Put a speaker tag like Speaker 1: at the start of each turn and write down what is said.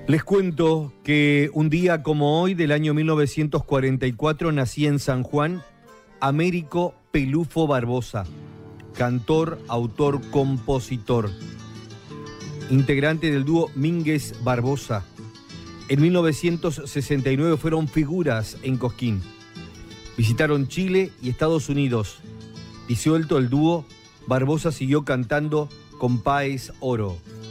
Speaker 1: Les cuento que un día como hoy del año 1944 nacía en San Juan Américo Pelufo Barbosa, cantor, autor, compositor, integrante del dúo Mínguez Barbosa. En 1969 fueron figuras en Cosquín. Visitaron Chile y Estados Unidos. Disuelto el dúo, Barbosa siguió cantando con Páez Oro.